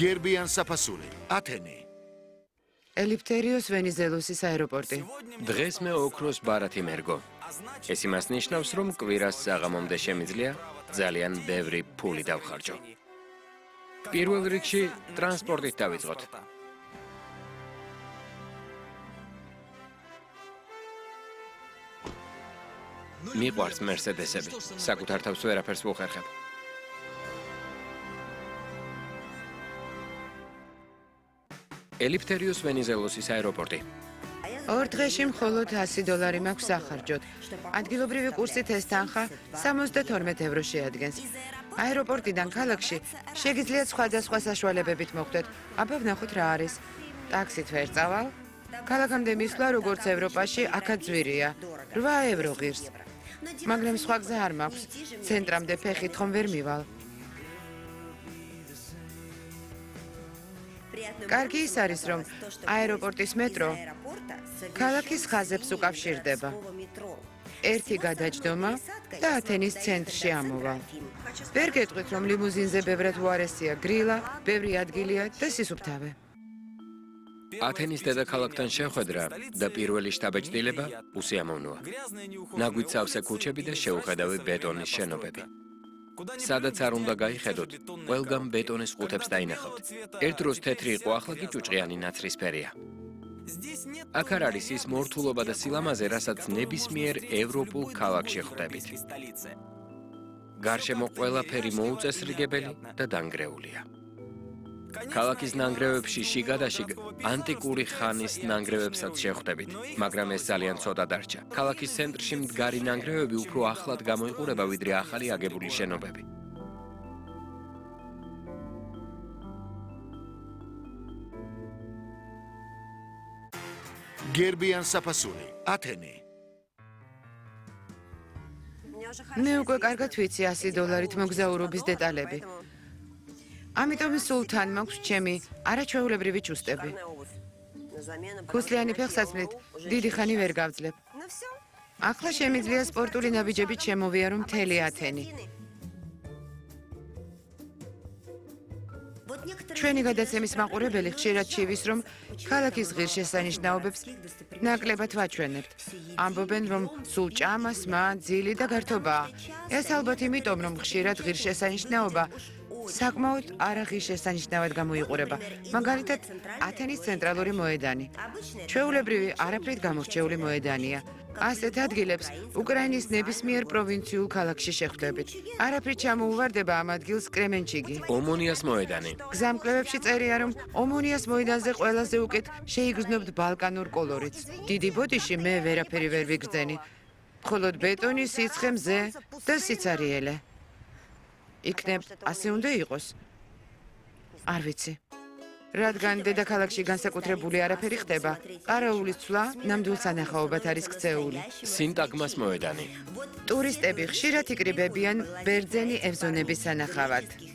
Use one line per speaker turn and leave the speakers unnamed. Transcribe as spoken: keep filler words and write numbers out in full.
გერბიან საფასური, ათენი.
ელიფთერიოს ვენიზელოსის აეროპორტი.
დღეს მე ოქროს ბარათი მერგო. ეს იმას ნიშნავს, რომ კვირას საღამომდე შემიძლია ძალიან ბევრი ფული დავხარჯო. პირველ რიგში ტრანსპორტით დავიწყოთ. მიყვარს მერსედესები, საკუთარ თავს ვერაფერს ვუხერხებ. ელიფთერიოს ვენიზელოსის აეროპორტი.
ორ დღეში მხოლოდ ასი დოლარი მაქვს სახარჯოთ. ადგილობრივი კურსით ეს თანხა სამოცდათორმეტ ევრო შეადგენს. აეროპორტიდან ქალაქში შეგიძლიათ სხვადასხვა საშუალებებით მოხვდეთ. აბა ვნახოთ რა არის. ტაქსით ვერ წავალ. ქალაქამდე მისვლა როგორც ევროპაში, აქაც ძვირია. რვა ევრო ღირს. მაგრამ სხვა გზა არ მაქვს. ცენტრამდე ფეხით ხომ ვერ მივალ. კარგი ის არის, რომ აეროპორტის მეტრო ქალაქის ხაზებს უკავშირდება. ერთი გადაჯდომა და ათენის ცენტრში ამოვა. ვერ გეტყვით, რომ ლიმუზინზე ბევრად უარესია გრილა, ბევრი ადგილია და სისუფთავე.
ათენის დედაქალაქთან შეხვედრა და პირველი შთაბეჭდილება უსიამოვნოა. ნაგვით სავსე ქუჩები და შეუხედავი ბეტონის შენობები. სადაც არ უნდა გაიხედოთ, ყველგან ბეტონის ყუთებს დაინახავთ. ერთ დროს თეთრი იყო, ახლა კი ჭუჭყიანი ნაცრისფერია. აქ არ არის ის მორთულობა და სილამაზე, რასაც ნებისმიერ ევროპულ ქალაქში ხვდებით. გარშემო ყველაფერი მოუწესრიგებელი და დანგრეულია. ქალაქის ნანგრევებში შიგადაშიგ ანტიკური ხანის ნანგრევებსაც შეხვდებით, მაგრამ ეს ძალიან ცოტა დარჩა. ქალაქის ცენტრში მდგარი ნანგრევები უფრო ახლად გამოიყურება, ვიდრე ახალი აგებული შენობები.
გერბიან საფასური, ათენი.
მე უკვე კარგად ვიცი ასი დოლარით მოგზაურობის დეტალები. ამიტომ სულ თან მაქვს ჩემი არაჩვეულებრივი ჩუსტები. ქუსლიანი ფეხსაცმლით დიდი ხანი ვერ გავძლებ. ახლა შემიძლია სპორტული ნაბიჯებით შემოვიარო მთელი ათენი. ჩვენი გადაცემის მაყურებელი ხშირად ჩივის, რომ ქალაქის ღირსშესანიშნაობებს ნაკლებად ვაჩვენებთ. ამბობენ, რომ სულ ჭამა, სმა, ძილი და გართობაა. ეს ალბათ იმიტომ, რომ ხშირად ღირსშესანიშნაობა საკმაოდ არაღირსშესანიშნავად გამოიყურება. მაგალითად, ათენის ცენტრალური მოედანი. ჩვეულებრივი არაფრით გამორჩეული მოედანია. ასეთ ადგილებს უკრაინის ნებისმიერ პროვინციულ ქალაქში შეხვდებით. არაფრით ჩამოუვარდება ამ ადგილს კრემენჩიგი.
ომონიას მოედანი.
გზამკვლევებში წერია, რომ ომონიას მოედანზე ყველაზე უკეთ შეიგრძნობთ ბალკანურ კოლორიტს. დიდი ბოდიში მე ვერაფერი ვერ ვიგრძენი. მხოლოდ ბეტონი, სიცხე, მზე და სიცარიელე. იქნებ ასე უნდა იყოს? არ ვიცი. რადგან დედაქალაქში განსაკუთრებული არაფერი ხდება, ყარაულის ცვლა ნამდვილ სანახაობად არის ქცეული.
სინტაგმას მოედანი.
ტურისტები ხშირად იკრიბებიან ბერძენი ევზონების სანახავად.